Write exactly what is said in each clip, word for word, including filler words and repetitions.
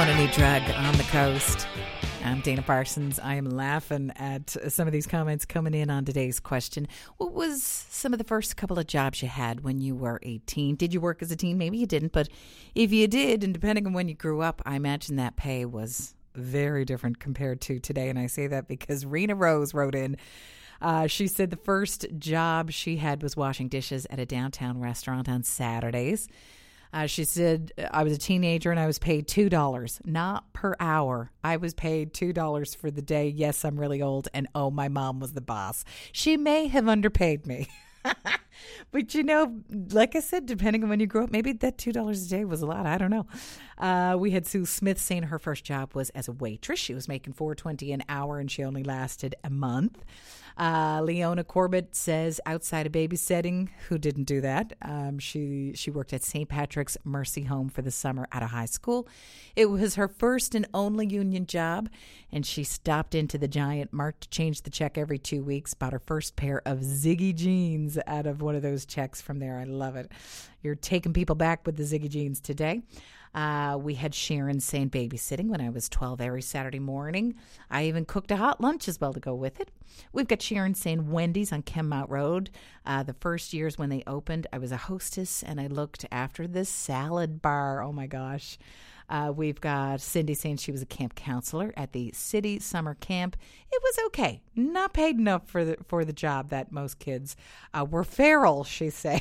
want a new drug on the coast. I'm Dana Parsons. I am laughing at some of these comments coming in on today's question. What was some of the first couple of jobs you had when you were a teen? Did you work as a teen? Maybe you didn't, but if you did, and depending on when you grew up, I imagine that pay was very different compared to today. And I say that because Rena Rose wrote in. Uh, she said the first job she had was washing dishes at a downtown restaurant on Saturdays. Uh, she said, I was a teenager and I was paid two dollars, not per hour. I was paid two dollars for the day. Yes, I'm really old. And oh, my mom was the boss. She may have underpaid me. But, you know, like I said, depending on when you grew up, maybe that two dollars a day was a lot. I don't know. Uh, we had Sue Smith saying her first job was as a waitress. She was making four dollars and twenty cents an hour, and she only lasted a month. Uh, Leona Corbett says outside of babysitting, who didn't do that? Um, she she worked at Saint Patrick's Mercy Home for the summer out of high school. It was her first and only union job, and she stopped into the Giant Mart to change the check every two weeks, bought her first pair of Ziggy jeans out of one of those checks from there. I love it. You're taking people back with the Ziggy jeans today. Uh, we had Sharon saying babysitting when I was twelve every Saturday morning. I even cooked a hot lunch as well to go with it. We've got Sharon saying Wendy's on Kenmount Road. Uh, the first years when they opened, I was a hostess and I looked after this salad bar. Oh my gosh. Uh, we've got Cindy saying she was a camp counselor at the city summer camp. It was okay. Not paid enough for the, for the job that most kids uh, were feral, she's saying.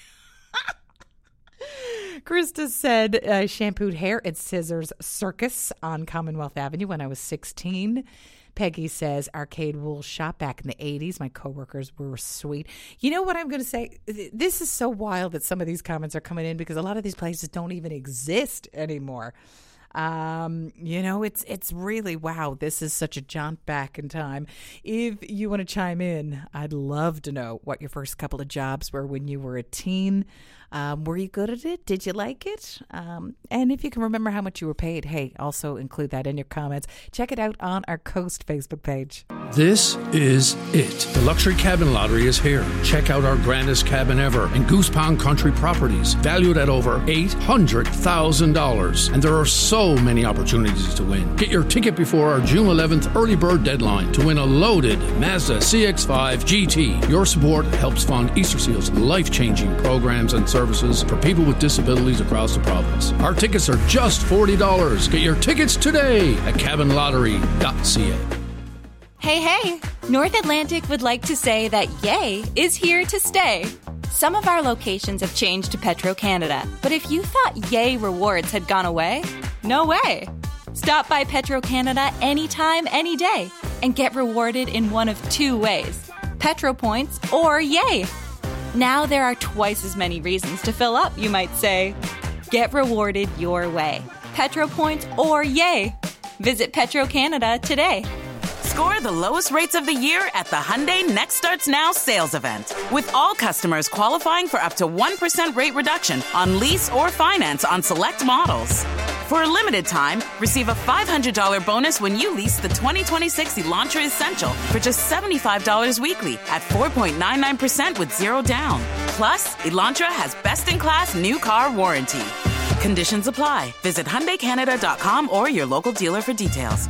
Krista said I uh, shampooed hair at Scissors Circus on Commonwealth Avenue when I was sixteen. Peggy says arcade wool shop back in the eighties. My coworkers were sweet. You know what I'm going to say? This is so wild that some of these comments are coming in because a lot of these places don't even exist anymore. Um, you know, it's it's really, wow, this is such a jaunt back in time. If you want to chime in, I'd love to know what your first couple of jobs were when you were a teen. Um, were you good at it? Did you like it? Um, and if you can remember how much you were paid, hey, also include that in your comments. Check it out on our Coast Facebook page. This is it. The Luxury Cabin Lottery is here. Check out our grandest cabin ever in Goose Pond Country Properties, valued at over eight hundred thousand dollars. And there are so many opportunities to win. Get your ticket before our June eleventh early bird deadline to win a loaded Mazda C X five G T. Your support helps fund Easter Seal's life-changing programs and services for people with disabilities across the province. Our tickets are just forty dollars. Get your tickets today at cabin lottery dot c a. Hey, hey! North Atlantic would like to say that Yay is here to stay. Some of our locations have changed to Petro-Canada, but if you thought Yay rewards had gone away, no way. Stop by Petro-Canada anytime, any day, and get rewarded in one of two ways, Petro Points or Yay. Now there are twice as many reasons to fill up, you might say. Get rewarded your way, Petro Points or Yay. Visit Petro-Canada today. Score the lowest rates of the year at the Hyundai Next Starts Now sales event. With all customers qualifying for up to one percent rate reduction on lease or finance on select models. For a limited time, receive a five hundred dollars bonus when you lease the twenty twenty-six Elantra Essential for just seventy-five dollars weekly at four point nine nine percent with zero down. Plus, Elantra has best-in-class new car warranty. Conditions apply. Visit Hyundai Canada dot com or your local dealer for details.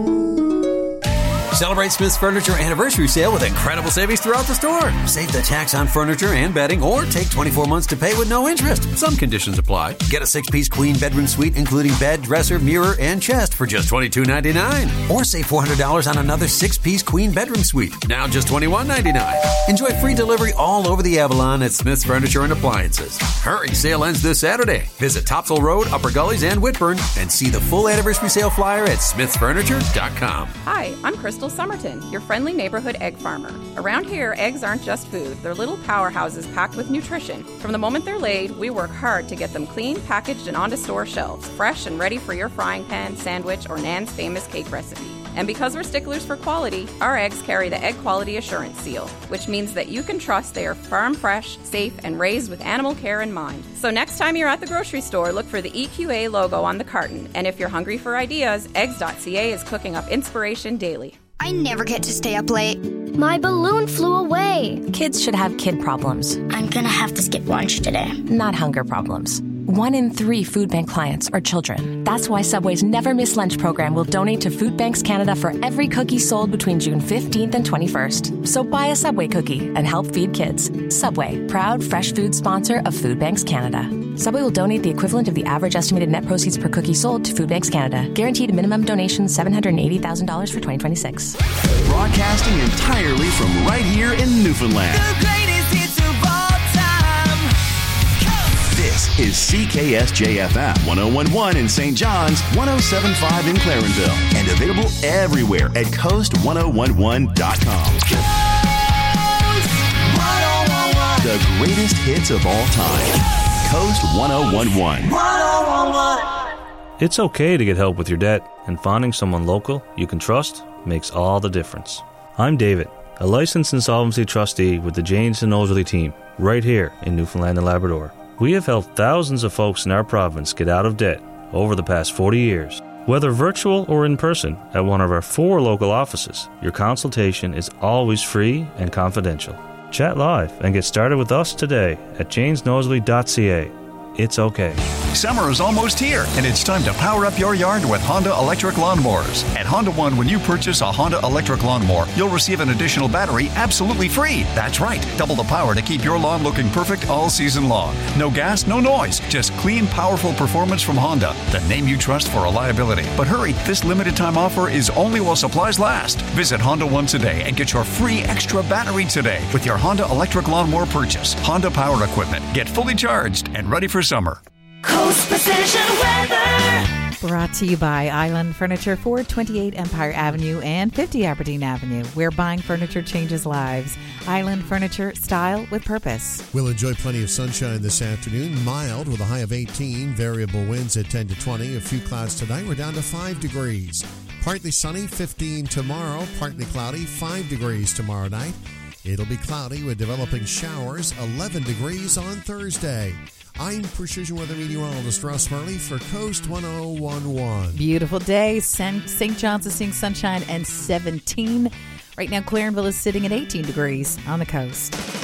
Celebrate Smith's Furniture Anniversary Sale with incredible savings throughout the store. Save the tax on furniture and bedding or take twenty-four months to pay with no interest. Some conditions apply. Get a six-piece queen bedroom suite including bed, dresser, mirror, and chest for just twenty-two ninety-nine. Or save four hundred dollars on another six-piece queen bedroom suite. Now just twenty-one ninety-nine. Enjoy free delivery all over the Avalon at Smith's Furniture and Appliances. Hurry, sale ends this Saturday. Visit Topsail Road, Upper Gullies, and Whitburn and see the full anniversary sale flyer at smiths furniture dot com. Hi, I'm Crystal Somerton, your friendly neighborhood egg farmer. Around here, eggs aren't just food. They're little powerhouses packed with nutrition. From the moment they're laid, we work hard to get them clean, packaged, and onto store shelves, fresh and ready for your frying pan, sandwich, or Nan's famous cake recipe. And because we're sticklers for quality, our eggs carry the Egg Quality Assurance Seal, which means that you can trust they are farm fresh, safe, and raised with animal care in mind. So next time you're at the grocery store, look for the E Q A logo on the carton. And if you're hungry for ideas, eggs dot c a is cooking up inspiration daily. I never get to stay up late. My balloon flew away. Kids should have kid problems. I'm gonna have to skip lunch today. Not hunger problems. One in three food bank clients are children. That's why Subway's Never Miss Lunch program will donate to Food Banks Canada for every cookie sold between June fifteenth and twenty-first. So buy a Subway cookie and help feed kids. Subway, proud fresh food sponsor of Food Banks Canada. Subway will donate the equivalent of the average estimated net proceeds per cookie sold to Food Banks Canada. Guaranteed minimum donation seven hundred eighty thousand dollars for twenty twenty-six. Broadcasting entirely from right here in Newfoundland. The greatest hits of all time. Coast. This is C K S J F M one oh one point one in Saint John's, one oh seven point five in Clarenville, and available everywhere at coast ten eleven dot com. Coast one oh one point one. The greatest hits of all time. Coast ten eleven. one oh one point one. It's okay to get help with your debt, and finding someone local you can trust makes all the difference. I'm David, a licensed insolvency trustee with the Janes and Nosworthy team, right here in Newfoundland and Labrador. We have helped thousands of folks in our province get out of debt over the past forty years. Whether virtual or in person at one of our four local offices, your consultation is always free and confidential. Chat live and get started with us today at janes nosworthy dot c a. It's okay. Summer is almost here, and it's time to power up your yard with Honda electric lawnmowers. At Honda One, when you purchase a Honda electric lawnmower, you'll receive an additional battery absolutely free. That's right, double the power to keep your lawn looking perfect all season long. No gas, no noise, just clean, powerful performance from Honda, the name you trust for reliability. But hurry, this limited time offer is only while supplies last. Visit Honda One today and get your free extra battery today with your Honda electric lawnmower purchase. Honda power equipment. Get fully charged and ready for summer. Coast Precision Weather. Brought to you by Island Furniture, four twenty-eight Empire Avenue and fifty Aberdeen Avenue, where buying furniture changes lives. Island Furniture, style with purpose. We'll enjoy plenty of sunshine this afternoon. Mild with a high of eighteen. Variable winds at ten to twenty. A few clouds tonight. We're down to five degrees. Partly sunny, fifteen tomorrow. Partly cloudy, five degrees tomorrow night. It'll be cloudy with developing showers, eleven degrees on Thursday. I'm Precision Weather Meteorologist Ross Marley for Coast ten eleven. Beautiful day. Saint John's is seeing sunshine and seventeen. Right now, Clarenville is sitting at eighteen degrees on the coast.